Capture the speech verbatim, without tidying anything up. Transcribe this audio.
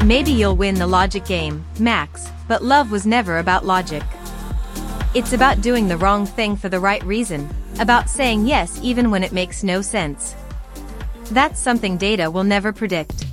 Maybe you'll win the logic game, Max, but love was never about logic. It's about doing the wrong thing for the right reason, about saying yes even when it makes no sense. That's something data will never predict.